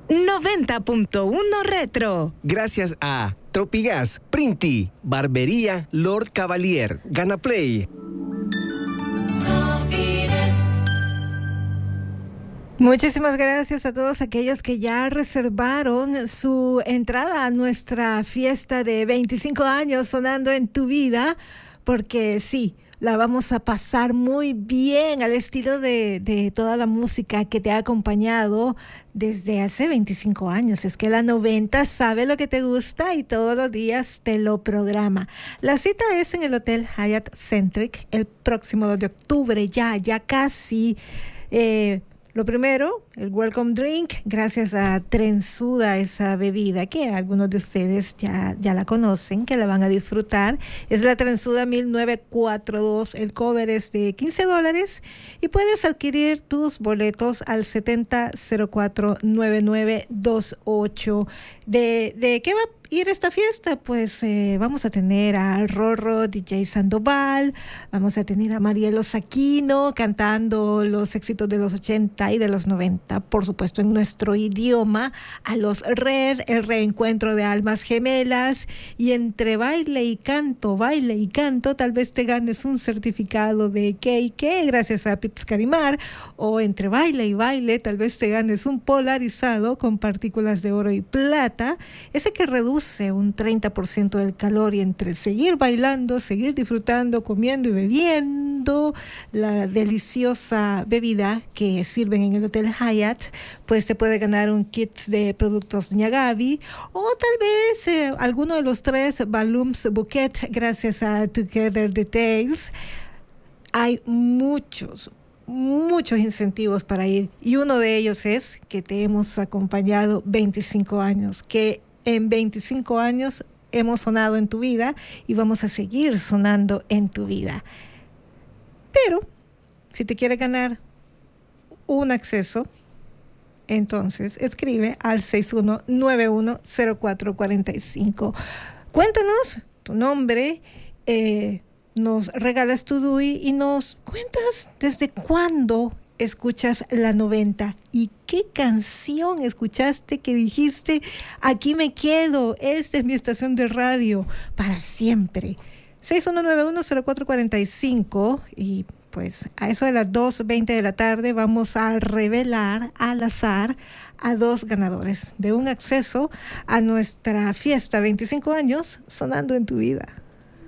90.1 Retro. Gracias a Tropigas, Printi, Barbería Lord Cavalier, Ganaplay. Muchísimas gracias a todos aquellos que ya reservaron su entrada a nuestra fiesta de 25 años sonando en tu vida, porque sí, la vamos a pasar muy bien al estilo de toda la música que te ha acompañado desde hace 25 años. Es que la 90 sabe lo que te gusta y todos los días te lo programa. La cita es en el Hotel Hyatt Centric el próximo 2 de octubre, ya casi. Lo primero, el welcome drink, gracias a Trensuda, esa bebida que algunos de ustedes ya la conocen, que la van a disfrutar. Es la Trensuda 1942, el cover es de $15 y puedes adquirir tus boletos al 70049928. ¿De qué va a ir esta fiesta? Pues vamos a tener a Rorro, DJ Sandoval, vamos a tener a Marielo Saquino cantando los éxitos de los 80 y de los 90, por supuesto en nuestro idioma, a los Red, el reencuentro de almas gemelas, y entre baile y canto, tal vez te ganes un certificado de K&K gracias a Pips Carimar, o entre baile y baile tal vez te ganes un polarizado con partículas de oro y plata, ese que reduce un 30% del calor, y entre seguir bailando, seguir disfrutando, comiendo y bebiendo la deliciosa bebida que sirven en el Hotel Hyatt, pues se puede ganar un kit de productos Ñagavi, o tal vez alguno de los 3 Balloons Bouquet gracias a Together Details. Hay muchos incentivos para ir, y uno de ellos es que te hemos acompañado 25 años, que en 25 años hemos sonado en tu vida y vamos a seguir sonando en tu vida. Pero si te quieres ganar un acceso, entonces escribe al 61910445. Cuéntanos tu nombre, nos regalas tu DUI y nos cuentas desde cuándo escuchas la 90 y qué canción escuchaste que dijiste: aquí me quedo, esta es mi estación de radio para siempre. 61910445, y pues a eso de las 2:20 de la tarde vamos a revelar al azar a 2 ganadores de un acceso a nuestra fiesta 25 años sonando en tu vida.